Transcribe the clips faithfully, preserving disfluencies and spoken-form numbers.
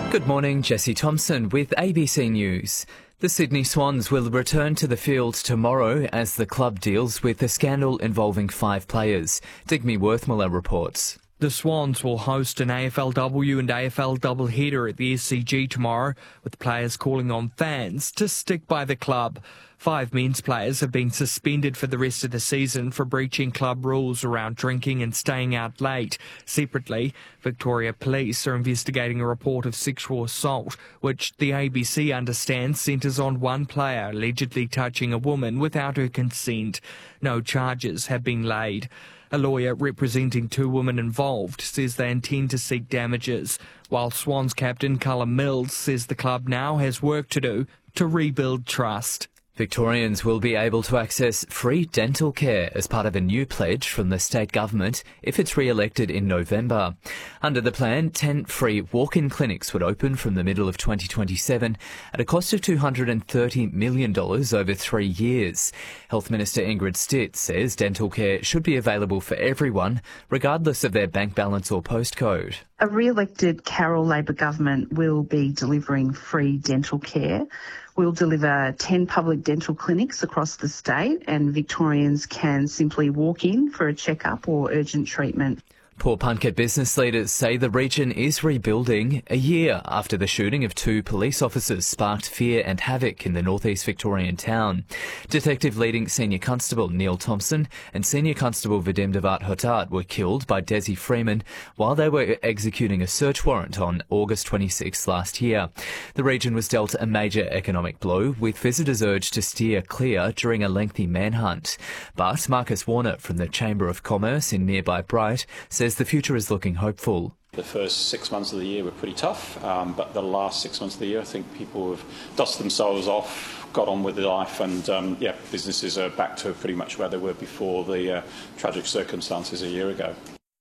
Good morning, Jesse Thompson with A B C News. The Sydney Swans will return to the field tomorrow as the club deals with a scandal involving five players. Digby Worthmiller reports. The Swans will host an A F L W and A F L doubleheader at the S C G tomorrow, with players calling on fans to stick by the club. Five men's players have been suspended for the rest of the season for breaching club rules around drinking and staying out late. Separately, Victoria Police are investigating a report of sexual assault, which the A B C understands centres on one player allegedly touching a woman without her consent. No charges have been laid. A lawyer representing two women involved says they intend to seek damages, while Swans captain Callum Mills says the club now has work to do to rebuild trust. Victorians will be able to access free dental care as part of a new pledge from the state government if it's re-elected in November. Under the plan, ten free walk-in clinics would open from the middle of twenty twenty-seven at a cost of two hundred thirty million dollars over three years. Health Minister Ingrid Stitt says dental care should be available for everyone, regardless of their bank balance or postcode. A re-elected Carroll Labor government will be delivering free dental care. We'll deliver ten public dental clinics across the state, and Victorians can simply walk in for a checkup or urgent treatment. Port Plunket business leaders say the region is rebuilding a year after the shooting of two police officers sparked fear and havoc in the northeast Victorian town. Detective leading Senior Constable Neil Thompson and Senior Constable Vadim Devat Hotat were killed by Desi Freeman while they were executing a search warrant on August twenty-sixth last year. The region was dealt a major economic blow, with visitors urged to steer clear during a lengthy manhunt. But Marcus Warner from the Chamber of Commerce in nearby Bright says the future is looking hopeful. The first six months of the year were pretty tough, um, but the last six months of the year, I think people have dusted themselves off, got on with their life, and um, yeah, businesses are back to pretty much where they were before the uh, tragic circumstances a year ago.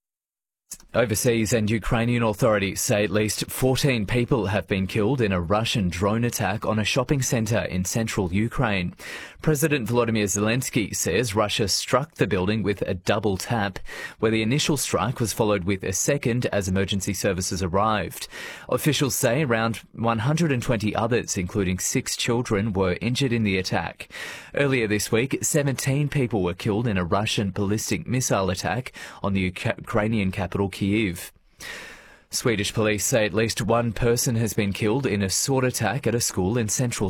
Overseas and Ukrainian authorities say at least fourteen people have been killed in a Russian drone attack on a shopping centre in central Ukraine. President Volodymyr Zelensky says Russia struck the building with a double tap, where the initial strike was followed with a second as emergency services arrived. Officials say around one hundred twenty others, including six children, were injured in the attack. Earlier this week, seventeen people were killed in a Russian ballistic missile attack on the Ukrainian capital Kyiv. Swedish police say at least one person has been killed in a sword attack at a school in central